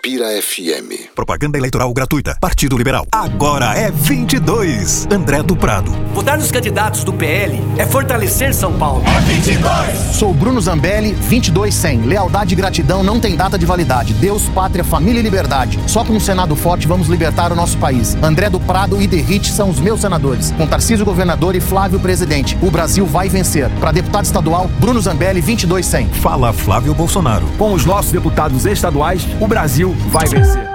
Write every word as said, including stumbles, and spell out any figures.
Inspira F M. Propaganda eleitoral gratuita. Partido Liberal. Agora é vinte e dois. André do Prado. Votar nos candidatos do P L é fortalecer São Paulo. É vinte e dois. Sou Bruno Zambelli, vinte e dois cem. Lealdade e gratidão não tem data de validade. Deus, pátria, família e liberdade. Só com um Senado forte vamos libertar o nosso país. André do Prado e Derrite são os meus senadores. Com Tarcísio governador e Flávio presidente. O Brasil vai vencer. Para deputado estadual, Bruno Zambelli, vinte e dois cem. Fala Flávio Bolsonaro. Com os nossos deputados estaduais, o Brasil vai vencer.